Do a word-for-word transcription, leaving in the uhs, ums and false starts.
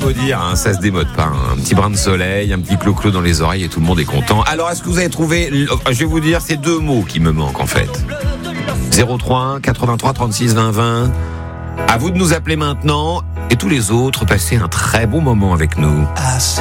beau dire, hein, ça se démode pas. Hein. Un petit brin de soleil, un petit clo-clo dans les oreilles et tout le monde est content. Alors, est-ce que vous avez trouvé... Je vais vous dire, c'est deux mots qui me manquent en fait. zéro trois un quatre-vingt-trois trente-six vingt vingt. À vous de nous appeler maintenant. Et tous les autres, passez un très bon moment avec nous.